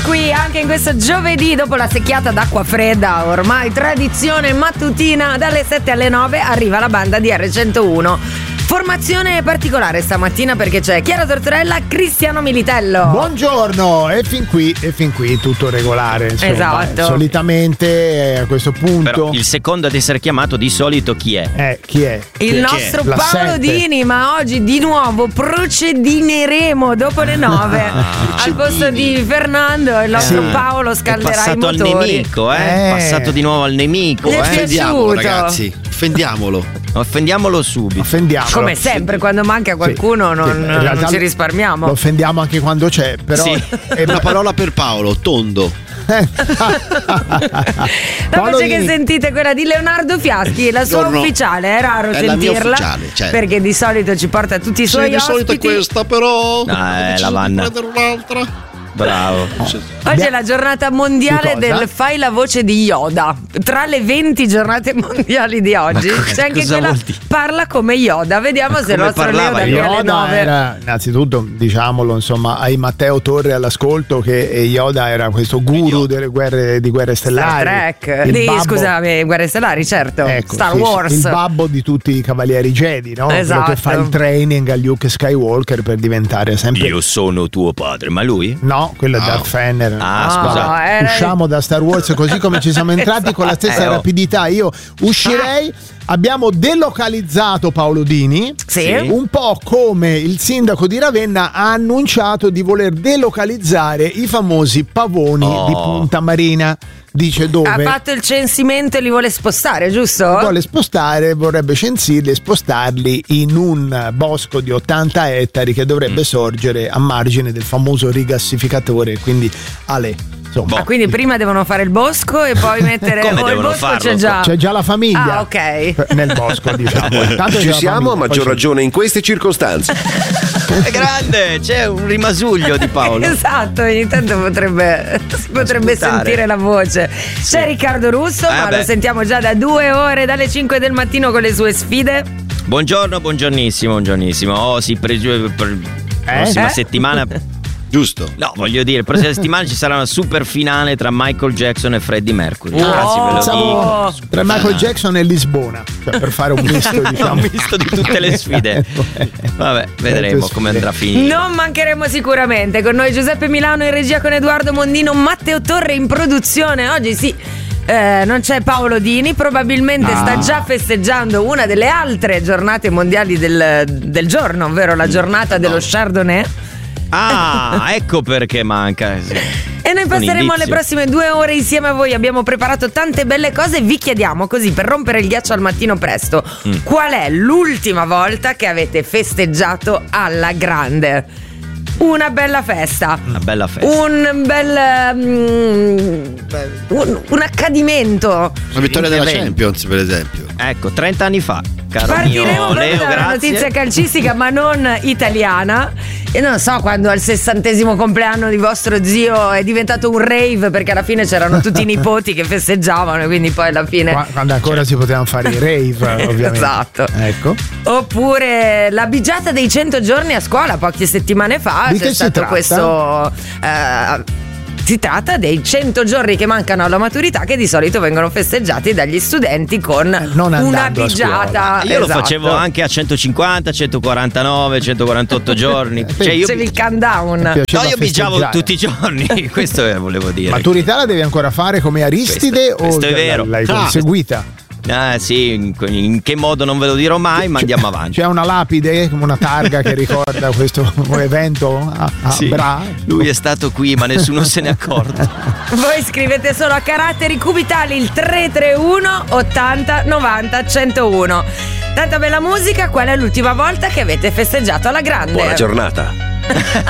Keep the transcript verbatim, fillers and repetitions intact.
qui anche in questo giovedì, dopo la secchiata d'acqua fredda, ormai tradizione mattutina, dalle sette alle nove arriva la banda di erre centouno. Formazione particolare stamattina perché c'è Chiara Tortorella, Cristiano Militello. Buongiorno, e fin qui, e fin qui tutto regolare. Insomma. Esatto. Solitamente a questo punto. Però il secondo ad essere chiamato di solito chi è? Eh, chi è? Il chi nostro è? Paolo Dini, ma oggi di nuovo procedineremo dopo le nove. Ah, al posto di Fernando, il nostro Sì. Paolo scalderà i È passato al motori. nemico, eh? Eh. Passato di nuovo al nemico, Mi è eh? piaciuto. Offendiamolo, ragazzi, offendiamolo. Offendiamolo subito. Offendiamolo. Come sempre, quando manca qualcuno Sì, non, sì, in non realtà ci lo- risparmiamo. Lo offendiamo anche quando c'è, però. Sì. è Una parola per Paolo, tondo. La Paolo voce che Dini. sentite, quella di Leonardo Fiaschi, la sua No, no. ufficiale, è raro È la mia sentirla ufficiale, certo. perché di solito ci porta tutti i Sì, suoi di solito è ospiti. questa, però. Ah, ho eh, deciso la di Vanna. prendere un'altra. Bravo. Oggi è la giornata mondiale Di cosa? del fai la voce di Yoda. Tra le venti giornate mondiali di oggi Ma co- c'è anche cosa quella vuol dire? parla come Yoda. Vediamo se il come nostro Leo parlava da qui alle Yoda nove. era, innanzitutto, diciamolo, insomma, ai Matteo Torre all'ascolto, che Yoda era questo guru delle guerre di guerre Star stellari. Trek, Il di, babbo- scusami, Guerre Stellari, certo. Ecco, Star sì, sì, Wars. il babbo di tutti i cavalieri Jedi, no? Quello Esatto. che fa il training a Luke Skywalker per diventare sempre. Io sono tuo padre, ma lui? No, quello è No. Darth Vader. Ah, No, scusate. era- Usciamo da Star Wars così come ci siamo entrati, con la stessa Eh, oh. rapidità. Io uscirei. Abbiamo delocalizzato Paolo Dini. Sì. Sì. Un po' come il sindaco di Ravenna ha annunciato di voler delocalizzare i famosi pavoni Oh. di Punta Marina. Dice Ha dove fatto il censimento e li vuole spostare, giusto? vuole spostare, vorrebbe censirli e spostarli in un bosco di ottanta ettari che dovrebbe sorgere a margine del famoso rigassificatore, quindi Ale. Insomma, Ah, quindi prima devono fare il bosco e poi mettere. Come o il devono bosco farlo? c'è già. c'è già la famiglia. Ah, ok. Nel bosco, diciamo. Intanto c'è Ci la siamo, famiglia, a maggior poi c'è- ragione in queste circostanze. È grande, c'è un rimasuglio di Paolo. Esatto, ogni tanto potrebbe, si potrebbe Sputare. sentire la voce. C'è Riccardo Russo, Eh ma beh. lo sentiamo già da due ore, dalle cinque del mattino con le sue sfide. Buongiorno, buongiornissimo, buongiornissimo. Oh, si pregiu- per prossima Eh? settimana. Giusto. No, voglio dire, prossima settimana ci sarà una super finale tra Michael Jackson e Freddie Mercury. Wow. Anzi, ve lo Pensavo dico. tra Michael Jackson e Lisbona, cioè per fare un misto, diciamo. Un misto di tutte le sfide. Vabbè, vedremo come andrà a finire. Non mancheremo sicuramente. Con noi Giuseppe Milano in regia, con Edoardo Mondino, Matteo Torre in produzione. Oggi sì. eh, non c'è Paolo Dini, probabilmente Ah. sta già festeggiando una delle altre giornate mondiali del, del giorno, ovvero la giornata dello Chardonnay. Ah, ecco perché manca. Sì. E noi Un passeremo indizio. le prossime due ore insieme a voi. Abbiamo preparato tante belle cose. Vi chiediamo, così per rompere il ghiaccio al mattino presto, Mm. qual è l'ultima volta che avete festeggiato alla grande? Una bella festa. Una bella festa. Un bel mm, un, un accadimento. La vittoria della Evento. Champions, per esempio. Ecco, trenta anni fa, caro Partiremo mio proprio Leo, dalla grazie. notizia calcistica, ma non italiana. E non so quando al sessantesimo compleanno di vostro zio è diventato un rave, perché alla fine c'erano tutti i nipoti che festeggiavano, e quindi poi alla fine. Qua- Quando ancora si potevano fare i rave, ovviamente. Esatto. Ecco. Oppure la bigiata dei cento giorni a scuola poche settimane fa. Di c'è che si stato tratta? questo. eh, si tratta dei cento giorni che mancano alla maturità, che di solito vengono festeggiati dagli studenti con non una andando a bigiata. Io lo Esatto. facevo anche a centocinquanta, centoquarantanove, centoquarantotto giorni. Cioè io, Facevi il countdown. Mi piaceva no, io bigiavo festeggiare. tutti i giorni. Questo è- volevo dire. Maturità la devi ancora fare come Aristide Questo- questo o è vero. l'hai Ah. conseguita? Ah, sì, in, in che modo non ve lo dirò mai, ma andiamo avanti. C'è una lapide, una targa che ricorda questo evento a, a Sì, Bra? lui è stato qui, ma nessuno se n'è accorto. Voi scrivete solo a caratteri cubitali il tre tre uno ottanta novanta centouno. Tanta bella musica. Qual è l'ultima volta che avete festeggiato alla grande? Buona giornata.